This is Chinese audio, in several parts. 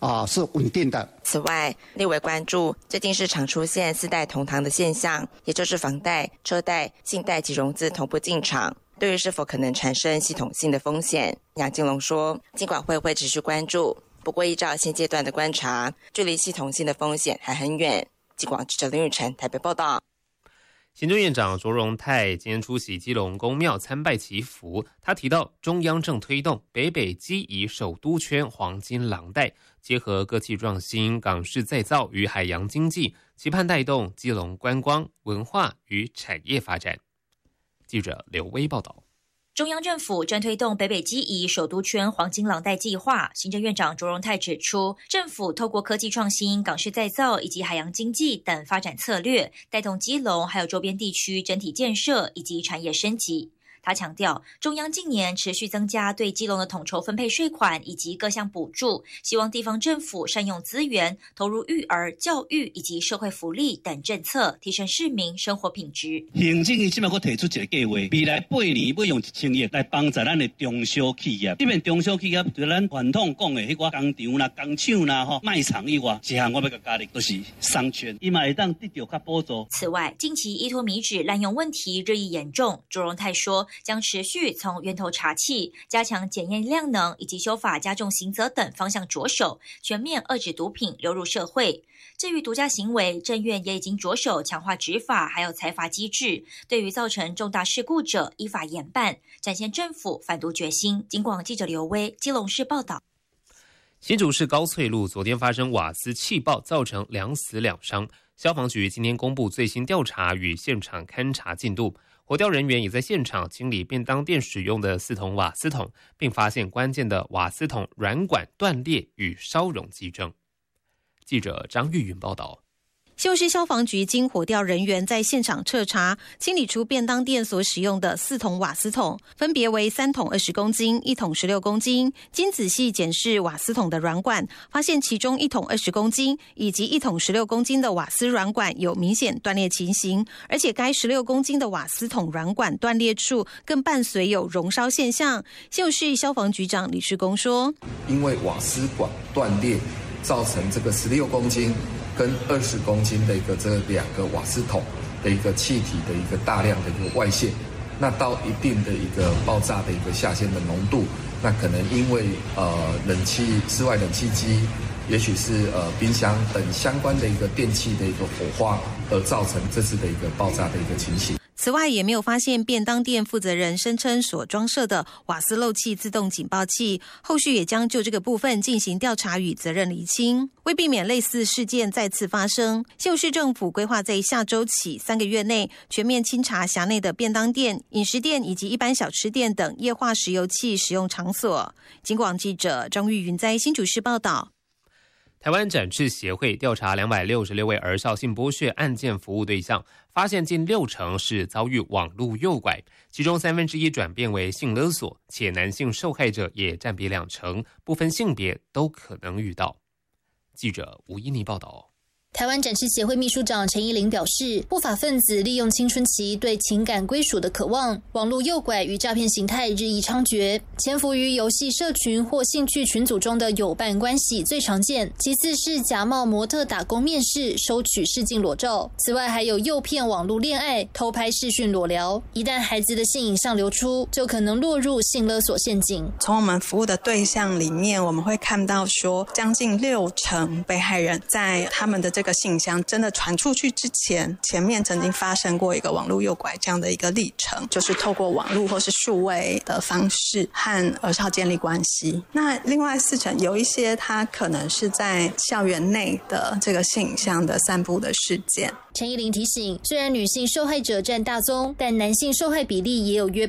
是稳定的。 此外，立委关注最近市场出现4代同堂的现象，也就是房贷、车贷、信贷及融资同步进场，对于是否可能产生系统性的风险，杨金龙说，金管会会持续关注，不过依照现阶段的观察，距离系统性的风险还很远。金广记者林玉成台北报道。 行政院长卓荣泰今天出席基隆公庙参拜祈福，他提到中央正推动北北基宜首都圈黄金廊带，结合科技创新、港式再造与海洋经济，期盼带动基隆观光、文化与产业发展。记者刘威报道。 中央政府正推动北北基宜首都圈黄金廊带计划，行政院长卓荣泰指出，政府透过科技创新、港式再造以及海洋经济等发展策略，带动基隆还有周边地区整体建设以及产业升级。他强调，中央近年持续增加对基隆的统筹分配税款以及各项补助，希望地方政府善用资源，投入育儿、教育以及社会福利等政策，提升市民生活品质。 行政院现在还提出一个计划，未来8年要用1000亿来帮助咱的中小企业。这边中小企业对咱传统讲的迄个工厂啦、工厂啦、卖场以外，一项我要甲加的都是商圈，伊嘛会当得到较补助。 此外，近期依托米脂滥用问题日益严重，卓荣泰说，将持续从源头查罄，加强检验量能以及修法加重刑责等方向着手，全面遏制毒品流入社会。至于毒驾行为，政院也已经着手强化执法还有裁罚机制，对于造成重大事故者依法严办，展现政府反毒决心。警广记者刘威基隆市报道。 新竹市高翠路昨天发生瓦斯气爆，造成2死2伤。消防局今天公布最新调查与现场勘查进度，火调人员也在现场清理便当店使用的4桶瓦斯桶，并发现关键的瓦斯桶软管断裂与烧熔迹证。记者张玉云报道。 新竹市消防局经火调人员在现场彻查，清理出便当店所使用的4桶瓦斯桶，分别为3桶20公斤、1桶16公斤。经仔细检视瓦斯桶的软管，发现其中1桶20公斤以及1桶16公斤的瓦斯软管有明显断裂情形，而且该16公斤的瓦斯桶软管断裂处更伴随有熔烧现象。新竹市消防局长李世公说， 因为瓦斯管断裂，造成这个16公斤跟20公斤的这2个瓦斯桶的一个气体的一个大量的一个外泄，那到一定的一个爆炸的一个下限的浓度，那可能因为室外冷气机，也许是冰箱等相关的一个电器的一个火花，而造成这次的一个爆炸的一个情形。 此外，也没有发现便当店负责人声称所装设的瓦斯漏气自动警报器，后续也将就这个部分进行调查与责任厘清。为避免类似事件再次发生，新竹市政府规划在下周起3个月内全面清查辖内的便当店、饮食店以及一般小吃店等液化石油气使用场所。警广记者张玉云在新竹市报道。 台湾展翅协会调查266位儿少性剥削案件服务对象，发现近60%是遭遇网络诱拐，其中1/3转变为性勒索，且男性受害者也占比20%，不分性别都可能遇到。记者吴依妮报道。 台湾展翅协会秘书长陈依玲表示，不法分子利用青春期对情感归属的渴望，网络诱拐与诈骗形态日益猖獗，潜伏于游戏社群或兴趣群组中的友伴关系最常见，其次是假冒模特打工面试，收取试镜裸照，此外还有诱骗网络恋爱、偷拍视讯裸聊，一旦孩子的性影像流出，就可能落入性勒索陷阱。 从我们服务的对象里面，我们会看到说，将近60%被害人在他们的这个信箱真的传出去之前，前面曾经发生过一个网络诱拐这样的一个历程，就是透过网络或是数位的方式和儿少建立关系。那另外4%有一些他可能是在校园内的这个性影像的散布的事件。 陈依玲提醒，虽然女性受害者占大宗，但男性受害比例也有约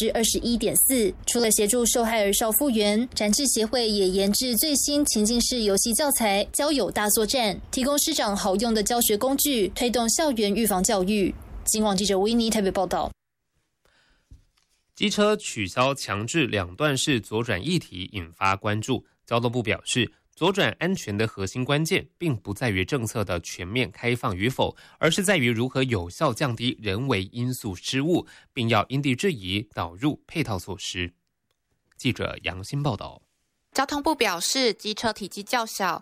21.4%。除了协助受害儿少复原，展翅协会也研制最新情境式游戏教材交友大作战，提供师长好用的教学工具，推动校园预防教育。警广记者维尼台北报道。 机车取消强制2段式左转议题引发关注，交通部表示，左转安全的核心关键并不在于政策的全面开放与否，而是在于如何有效降低人为因素失误，并要因地制宜导入配套措施。记者杨欣报道。 交通部表示，机车体积较小，